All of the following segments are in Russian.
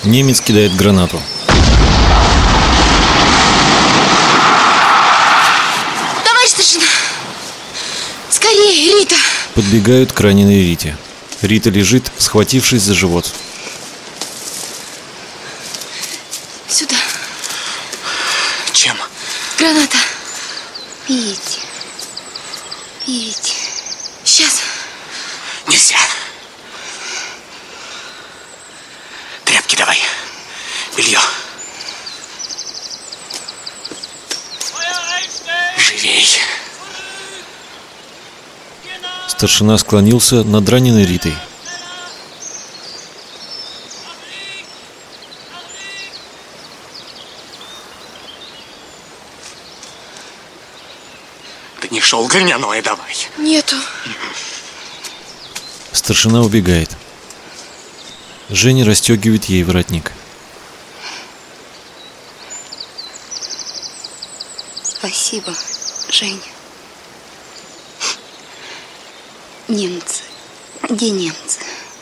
Немец кидает гранату. Товарищ старшина! Скорее, Рита! Подбегают к раненой Рите. Рита лежит, схватившись за живот. Сюда. Чем? Граната. Пейте. Пейте. Сейчас. Нельзя. Тряпки давай. Белье. Живей. Старшина склонился над раненой Ритой. Ты не шел горняное давай. Нету. Старшина убегает. Женя расстегивает ей воротник. Спасибо, Женя. Немцы. Где немцы?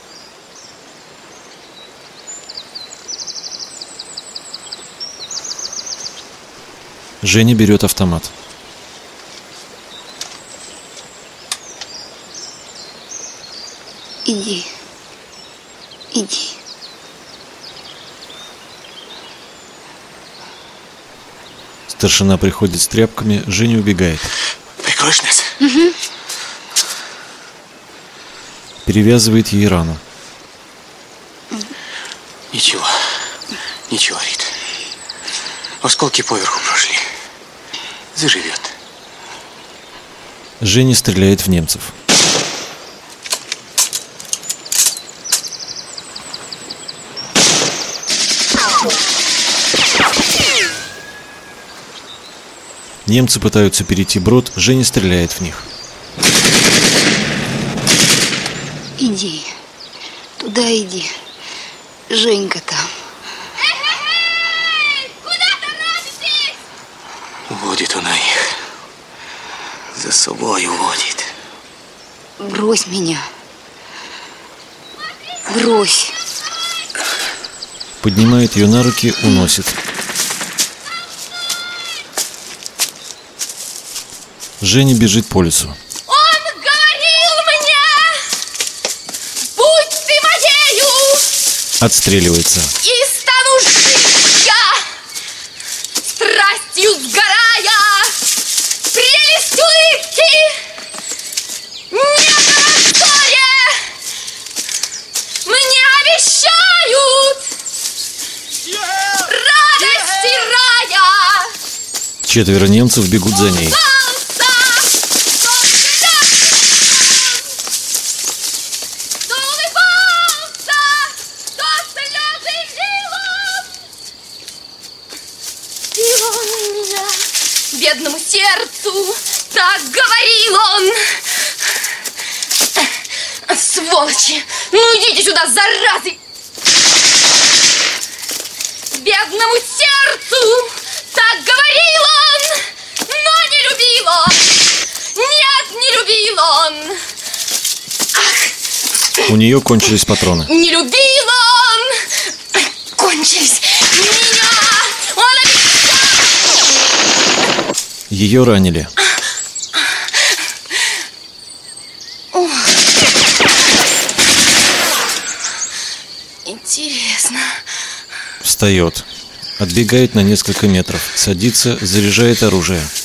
Женя берет автомат. Иди. Иди. Старшина приходит с тряпками, Женя убегает. Прикроешь нас? Угу. Перевязывает ей рану. Ничего. Ничего, Рит. Осколки поверху прошли. Заживет. Женя стреляет в немцев. Немцы пытаются перейти брод, Женя стреляет в них. Иди. Туда иди. Женька там. Куда торопитесь? Уводит она их. За собой уводит. Брось меня. Брось. Поднимает ее на руки, уносит. Женя бежит по лесу. Он говорил мне, будь ты моею, Отстреливается. и стану жить я, страстью сгорая, прелесть улыбки, небо простое мне обещают радости рая. Четверо немцев бегут за ней. Бедному сердцу так говорил он. Сволочи! Ну идите сюда, заразы! Бедному сердцу так говорил он, но не любил он. Нет, не любил он. Ах! У нее кончились патроны. Не любил он. Кончились. Меня он обещал. Ее ранили. Интересно. Встает. Отбегает на несколько метров. Садится, заряжает оружие.